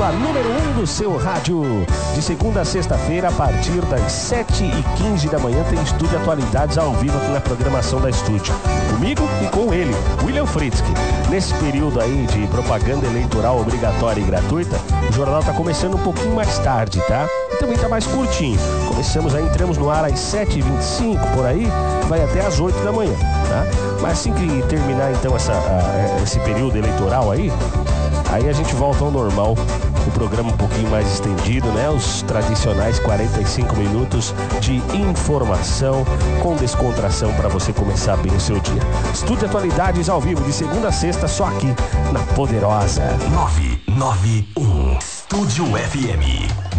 a número 1 do seu rádio. De segunda a sexta-feira, a partir das 7h15 da manhã, tem Estúdio Atualidades ao vivo aqui na programação da Estúdio. Comigo e com ele, William Fritzky. Nesse período aí de propaganda eleitoral obrigatória e gratuita, o jornal está começando um pouquinho mais tarde, tá? E também está mais curtinho. Entramos no ar às 7h25, por aí, vai até às 8 da manhã, tá? Mas assim que terminar, então, esse período eleitoral aí a gente volta ao normal, o programa um pouquinho mais estendido, né? Os tradicionais 45 minutos de informação com descontração para você começar bem o seu dia. Estúdio Atualidades ao vivo, de segunda a sexta, só aqui na Poderosa 991 Estúdio FM.